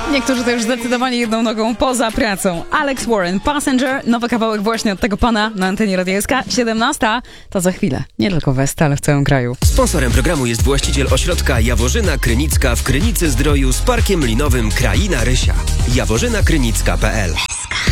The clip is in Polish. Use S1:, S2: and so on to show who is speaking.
S1: Niektórzy to już zdecydowanie jedną nogą poza pracą. Alex Warren, Passenger, nowy kawałek właśnie od tego pana na antenie Radia SK. 17 to za chwilę. Nie tylko w Est, ale w całym kraju.
S2: Sponsorem programu jest właściciel ośrodka Jaworzyna Krynicka w Krynicy Zdroju z parkiem linowym Kraina Rysia. jaworzynakrynicka.pl